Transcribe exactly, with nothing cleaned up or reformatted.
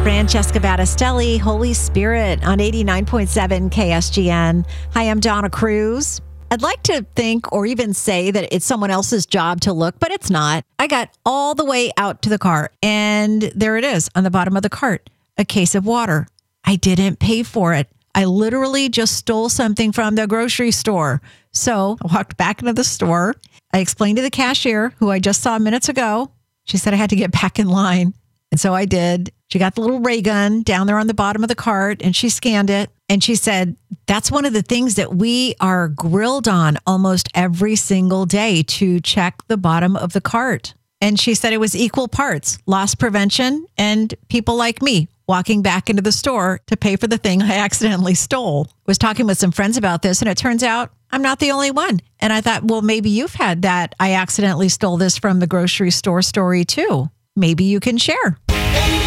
Francesca Battistelli, Holy Spirit on eighty-nine point seven K S G N. Hi, I'm Donna Cruz. I'd like to think or even say that it's someone else's job to look, but it's not. I got all the way out to the car, and there it is on the bottom of the cart, a case of water. I didn't pay for it. I literally just stole something from the grocery store. So I walked back into the store. I explained to the cashier, who I just saw minutes ago. She said I had to get back in line. And so I did. She got the little ray gun down there on the bottom of the cart and she scanned it. And she said, that's one of the things that we are grilled on almost every single day, to check the bottom of the cart. And she said it was equal parts loss prevention and people like me walking back into the store to pay for the thing I accidentally stole. Was talking with some friends about this, and it turns out I'm not the only one. And I thought, well, maybe you've had that I accidentally stole this from the grocery store story too. Maybe you can share.